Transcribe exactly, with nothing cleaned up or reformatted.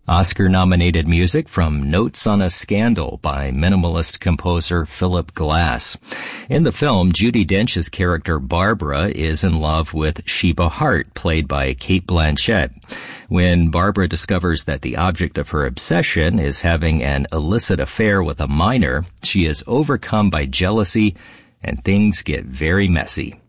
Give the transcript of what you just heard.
Oscar-nominated music from Notes on a Scandal by minimalist composer Philip Glass. In the film, Judi Dench's character Barbara is in love with Sheba Hart, played by Cate Blanchett. When Barbara discovers that the object of her obsession is having an illicit affair with a minor, she is overcome by jealousy and things get very messy.